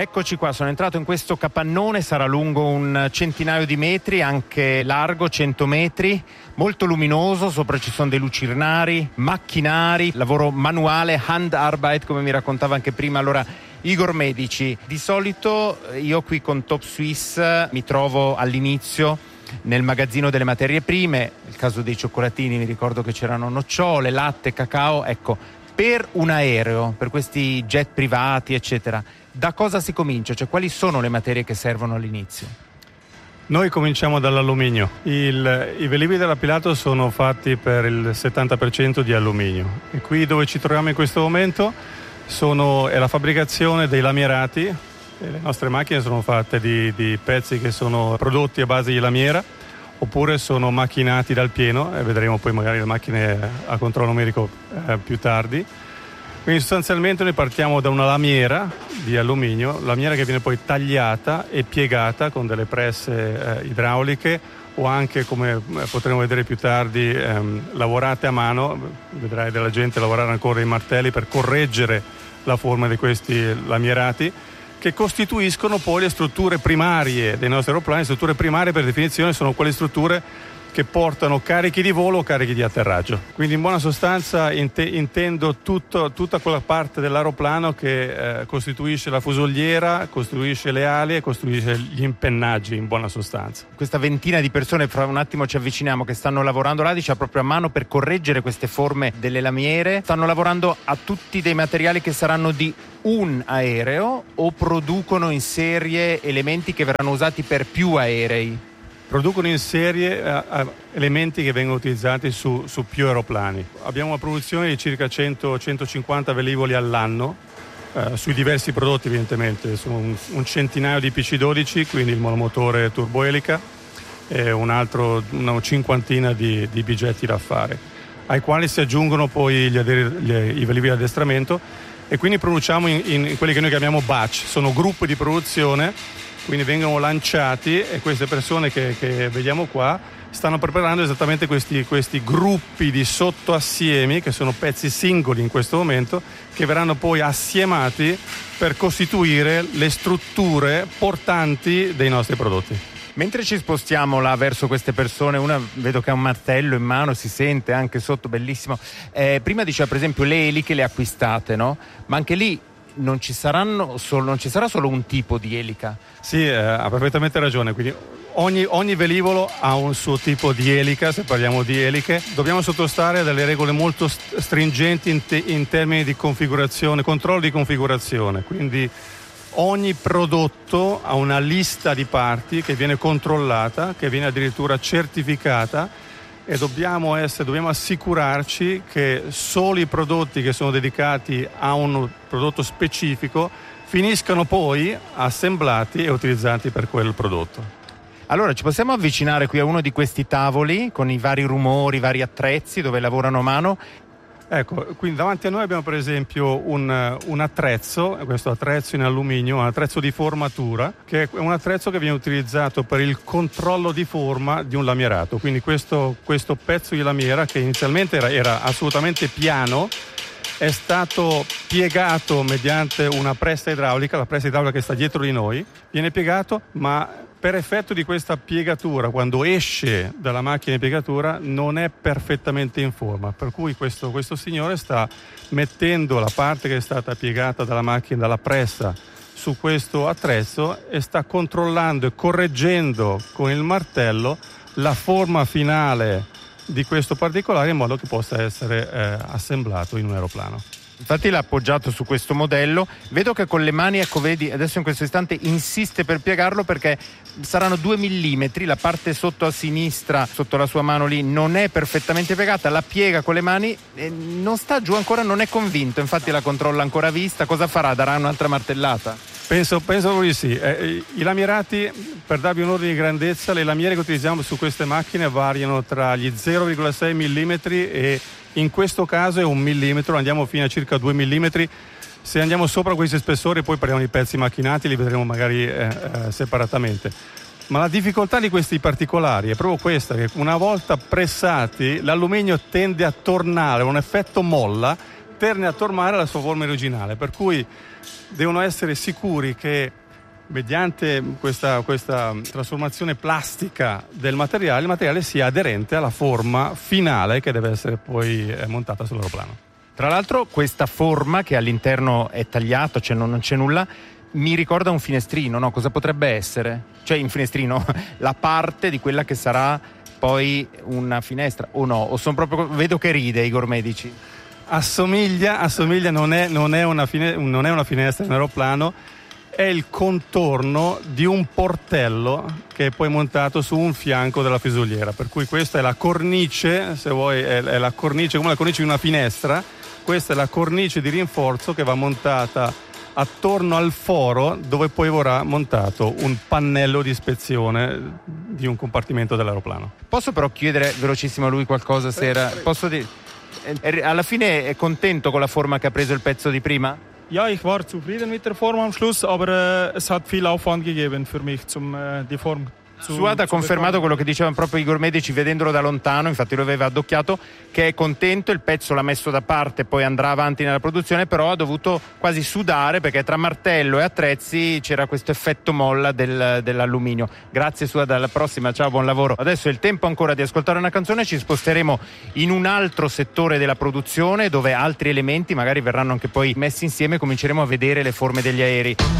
Eccoci qua, sono entrato in questo capannone, sarà lungo un centinaio di metri, anche largo 100 metri, molto luminoso, sopra ci sono dei lucernari, macchinari, lavoro manuale, Handarbeit, come mi raccontava anche prima allora Igor Medici. Di solito io qui con Top Suisse mi trovo all'inizio nel magazzino delle materie prime, nel caso dei cioccolatini mi ricordo che c'erano nocciole, latte, cacao, ecco, per un aereo, per questi jet privati eccetera, da cosa si comincia? Cioè quali sono le materie che servono all'inizio? Noi cominciamo dall'alluminio. I velivoli della Pilato sono fatti per il 70% di alluminio e qui dove ci troviamo in questo momento è la fabbricazione dei lamierati. Le nostre macchine sono fatte di pezzi che sono prodotti a base di lamiera oppure sono macchinati dal pieno e vedremo poi magari le macchine a controllo numerico più tardi. Quindi sostanzialmente noi partiamo da una lamiera di alluminio, lamiera che viene poi tagliata e piegata con delle presse idrauliche o anche, come potremo vedere più tardi, lavorate a mano. Vedrai della gente lavorare ancora i martelli per correggere la forma di questi lamierati, che costituiscono poi le strutture primarie dei nostri aeroplani. Le strutture primarie per definizione sono quelle strutture che portano carichi di volo o carichi di atterraggio. Quindi in buona sostanza intendo tutta quella parte dell'aeroplano che costituisce la fusoliera, costituisce le ali e costituisce gli impennaggi in buona sostanza. Questa ventina di persone, fra un attimo ci avviciniamo, che stanno lavorando là, diciamo proprio a mano per correggere queste forme delle lamiere, stanno lavorando a tutti dei materiali che saranno di un aereo o producono in serie elementi che verranno usati per più aerei? Producono in serie elementi che vengono utilizzati su più aeroplani. Abbiamo una produzione di circa 100-150 velivoli all'anno, sui diversi prodotti evidentemente. Sono un centinaio di PC-12, quindi il monomotore turboelica, e una cinquantina di bigetti da fare, ai quali si aggiungono poi i velivoli di addestramento e quindi produciamo in quelli che noi chiamiamo batch, sono gruppi di produzione. Quindi vengono lanciati e queste persone che vediamo qua stanno preparando esattamente questi gruppi di sottoassiemi, che sono pezzi singoli in questo momento, che verranno poi assiemati per costituire le strutture portanti dei nostri prodotti. Mentre ci spostiamo là verso queste persone, una vedo che ha un martello in mano, si sente anche sotto, bellissimo. Prima diceva per esempio le eliche le acquistate, no? Ma anche lì non ci sarà solo un tipo di elica. Sì, ha perfettamente ragione. Quindi ogni velivolo ha un suo tipo di elica. Se parliamo di eliche, dobbiamo sottostare a delle regole molto stringenti in termini di configurazione, controllo di configurazione. Quindi ogni prodotto ha una lista di parti che viene controllata, che viene addirittura certificata, e dobbiamo assicurarci che solo i prodotti che sono dedicati a un prodotto specifico finiscano poi assemblati e utilizzati per quel prodotto. Allora ci possiamo avvicinare qui a uno di questi tavoli con i vari rumori, i vari attrezzi dove lavorano a mano? Ecco, quindi davanti a noi abbiamo per esempio un attrezzo, questo attrezzo in alluminio, un attrezzo di formatura, che è un attrezzo che viene utilizzato per il controllo di forma di un lamierato. Quindi questo pezzo di lamiera, che inizialmente era assolutamente piano, è stato piegato mediante una pressa idraulica, la pressa idraulica che sta dietro di noi, viene piegato, ma per effetto di questa piegatura, quando esce dalla macchina di piegatura, non è perfettamente in forma, per cui questo signore sta mettendo la parte che è stata piegata dalla macchina, dalla pressa, su questo attrezzo e sta controllando e correggendo con il martello la forma finale di questo particolare in modo che possa essere assemblato in un aeroplano. Infatti l'ha appoggiato su questo modello, vedo che con le mani, ecco vedi, adesso in questo istante insiste per piegarlo perché saranno 2 millimetri, la parte sotto a sinistra, sotto la sua mano lì, non è perfettamente piegata, la piega con le mani e non sta giù ancora, non è convinto, infatti la controlla ancora a vista, cosa farà? Darà un'altra martellata? Penso di sì. I lamierati, per darvi un ordine di grandezza, le lamiere che utilizziamo su queste macchine variano tra gli 0,6 mm e in questo caso è 1 millimetro, andiamo fino a circa 2 millimetri. Se andiamo sopra questi spessori poi parliamo di pezzi macchinati, li vedremo magari separatamente. Ma la difficoltà di questi particolari è proprio questa, che una volta pressati l'alluminio tende a tornare, un effetto molla, poterne attornare alla sua forma originale, per cui devono essere sicuri che mediante questa trasformazione plastica del materiale, il materiale sia aderente alla forma finale che deve essere poi montata sull'aeroplano. Tra l'altro questa forma che all'interno è tagliata, cioè non c'è nulla, mi ricorda un finestrino, no? Cosa potrebbe essere? Cioè un finestrino, la parte di quella che sarà poi una finestra, o no? O sono proprio, vedo che ride Igor Medici. Assomiglia, non è una finestra in aeroplano, è il contorno di un portello che è poi montato su un fianco della fusoliera, per cui questa è la cornice, se vuoi, è la cornice, come la cornice di una finestra. Questa è la cornice di rinforzo che va montata attorno al foro, dove poi verrà montato un pannello di ispezione di un compartimento dell'aeroplano. Posso però chiedere velocissimo a lui qualcosa, se era... Posso dire... Alla fine è contento con la forma che ha preso il pezzo di prima? Ja, ich war zufrieden mit der Form am Schluss, aber es hat viel Aufwand gegeben für mich, die Form Suad ha confermato quello che diceva proprio Igor Medici vedendolo da lontano, infatti lo aveva addocchiato, che è contento, il pezzo l'ha messo da parte, poi andrà avanti nella produzione, però ha dovuto quasi sudare perché tra martello e attrezzi c'era questo effetto molla dell'alluminio. Grazie Suad, alla prossima, ciao, buon lavoro. Adesso è il tempo ancora di ascoltare una canzone, ci sposteremo in un altro settore della produzione dove altri elementi magari verranno anche poi messi insieme e cominceremo a vedere le forme degli aerei.